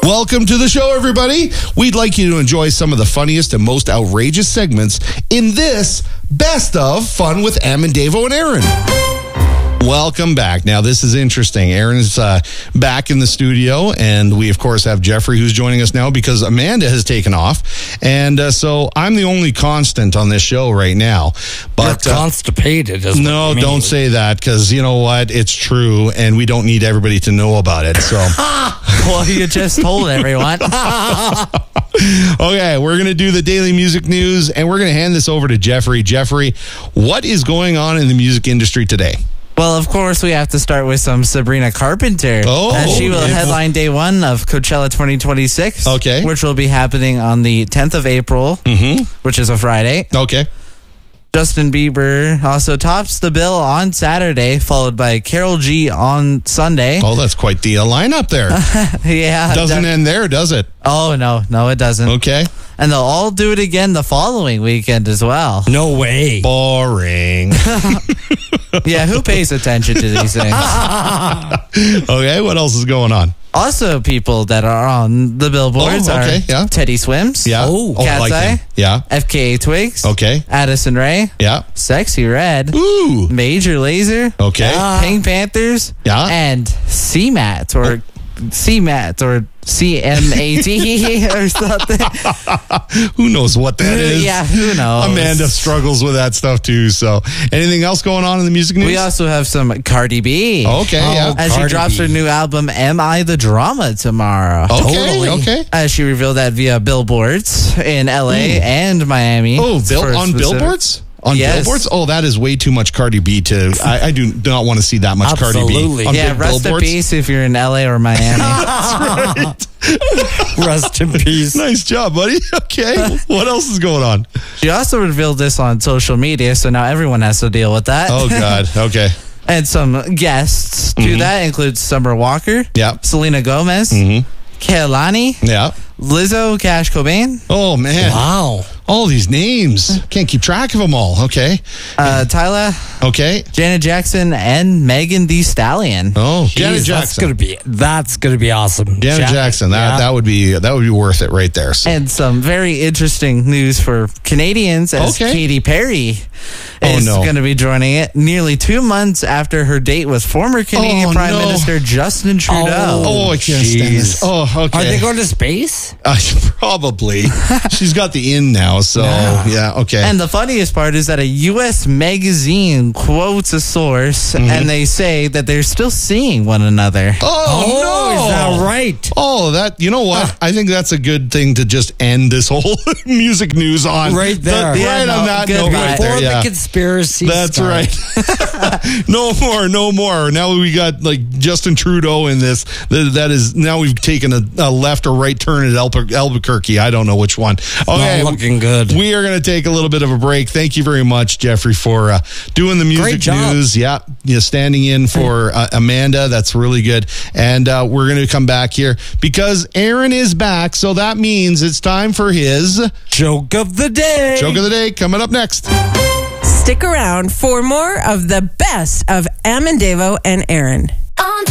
Welcome to the show, everybody. We'd like you to enjoy some of the funniest and most outrageous segments in this Best of Fun with Am and Davo and Aaron. Welcome back. Now, this is interesting. Aaron's back in the studio, and we, of course, have Jeffrey, who's joining us now because Amanda has taken off. And so I'm the only constant on this show right now. But you're constipated. No, don't say that, because you know what? It's true, and we don't need everybody to know about it. So, well, you just told everyone. Okay, we're going to do the daily music news, and we're going to hand this over to Jeffrey. Jeffrey, what is going on in the music industry today? Well, of course, we have to start with some Sabrina Carpenter. As she will headline day one of Coachella 2026. Okay. Which will be happening on the 10th of April, which is a Friday. Okay. Justin Bieber also tops the bill on Saturday, followed by Karol G on Sunday. Oh, that's quite the lineup there. Yeah. Doesn't end there, does it? Oh, no, it doesn't. Okay. And they'll all do it again the following weekend as well. No way. Boring. Yeah, who pays attention to these things? Okay, what else is going on? Also, people that are on the billboards are Teddy Swims, Cat's Eye, FKA Twigs, Addison Rae, Sexy Red, Major Lazer, Pink Panthers, and CMAT or CMAT or something. Who knows what that is? Yeah, who knows? Amanda struggles with that stuff too. So, anything else going on in the music news? We also have some Cardi B. As she drops her new album, Am I the Drama, tomorrow. Okay. As she revealed that via billboards in LA and Miami. On billboards? On billboards? Oh, that is way too much Cardi B to... I do not want to see that much Cardi B. On rest in peace if you're in LA or Miami. That's right. Rest in peace. Nice job, buddy. Okay. What else is going on? She also revealed this on social media, so now everyone has to deal with that. Oh, God. Okay. And some guests to that include Summer Walker, Selena Gomez, Kehlani, Lizzo, Cash Cobain. Oh, man. Wow. All these names. Can't keep track of them all. Okay. Tyler. Okay. Janet Jackson and Megan Thee Stallion. Oh, jeez, Janet Jackson. That's gonna be awesome. Janet Jackson. That would be worth it right there. So. And some very interesting news for Canadians as Katy Perry is going to be joining it nearly 2 months after her date with former Canadian Prime Minister Justin Trudeau. I can't stand this. Oh, okay. Are they going to space? Probably. She's got the in now, so okay. And the funniest part is that a U.S. magazine quotes a source, and they say that they're still seeing one another. Oh no! Is that right? Oh, that, you know what? I think that's a good thing to just end this whole music news on. Right there. On that note right there. Before the conspiracy That's right. No more. Now we got like Justin Trudeau in this. That is, now we've taken a left or right turn at Albuquerque. I don't know which one. Okay. Not looking good. We are going to take a little bit of a break. Thank you very much, Jeffrey, for doing the music news. Standing in for Amanda. That's really good. And we're going to come back here because Aaron is back. So that means it's time for his Joke of the Day. Joke of the Day coming up next. Stick around for more of the best of Am and Davo and Aaron.